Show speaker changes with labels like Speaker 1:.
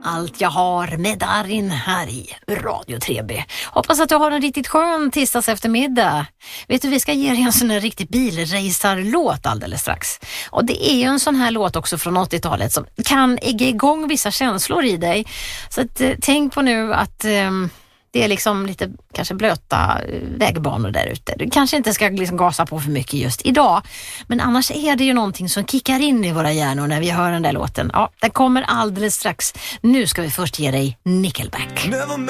Speaker 1: Allt jag har med Darin här i Radio 3B. Hoppas att du har en riktigt skön tisdags eftermiddag. Vet du, vi ska ge dig en sån här riktig bilracerlåt alldeles strax. Och det är ju en sån här låt också från 80-talet som kan ägga igång vissa känslor i dig. Så att, tänk på nu att det är liksom lite kanske blöta vägbanor där ute. Du kanske inte ska liksom gasa på för mycket just idag. Men annars är det ju någonting som kickar in i våra hjärnor när vi hör den där låten. Ja, den kommer alldeles strax. Nu ska vi först ge dig Nickelback.